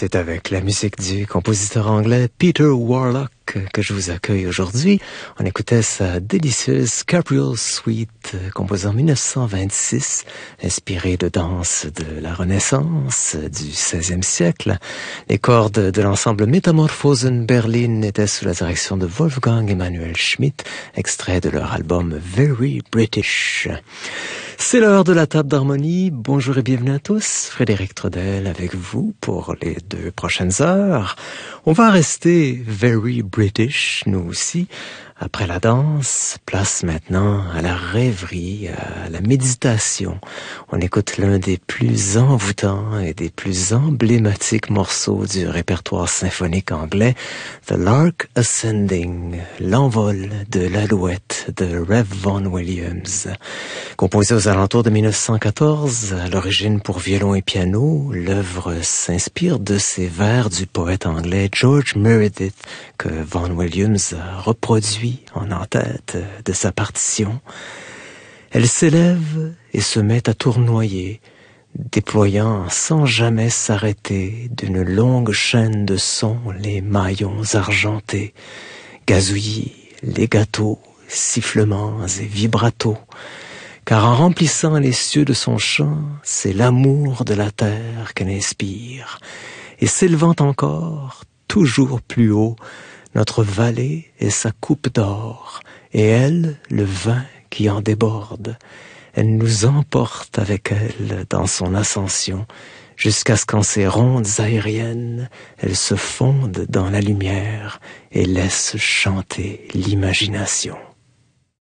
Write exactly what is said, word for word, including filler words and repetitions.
C'est avec la musique du compositeur anglais Peter Warlock que je vous accueille aujourd'hui. On écoutait sa délicieuse Capriole Suite, composée en mille neuf cent vingt-six, inspirée de danses de la Renaissance du seizième siècle. Les cordes de l'ensemble Metamorphosen Berlin étaient sous la direction de Wolfgang Emanuel Schmidt, extrait de leur album Very British. C'est l'heure de la table d'harmonie. Bonjour et bienvenue à tous. Frédéric Trudel avec vous pour les deux prochaines heures. On va rester very British, nous aussi. Après la danse, place maintenant à la rêverie, à la méditation. On écoute l'un des plus envoûtants et des plus emblématiques morceaux du répertoire symphonique anglais, The Lark Ascending, l'envol de l'alouette de Rev Vaughan Williams. Composé aux alentours de mille neuf cent quatorze, à l'origine pour violon et piano, l'œuvre s'inspire de ces vers du poète anglais George Meredith que Vaughan Williams a reproduit en en-tête de sa partition. Elle s'élève et se met à tournoyer, déployant sans jamais s'arrêter d'une longue chaîne de sons les maillons argentés, gazouillis, legato, sifflements et vibratos, car en remplissant les cieux de son chant, c'est l'amour de la terre qu'elle inspire, et s'élevant encore, toujours plus haut, notre vallée est sa coupe d'or, et elle, le vin qui en déborde. Elle nous emporte avec elle dans son ascension, jusqu'à ce qu'en ses rondes aériennes, elle se fonde dans la lumière et laisse chanter l'imagination.